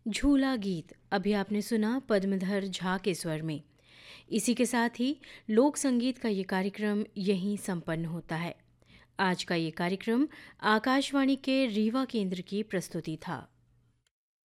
झूला गीत अभी आपने सुना पद्मधर झा के स्वर में। इसी के साथ ही लोक संगीत का ये कार्यक्रम यहीं संपन्न होता है। आज का ये कार्यक्रम आकाशवाणी के रीवा केंद्र की प्रस्तुति था।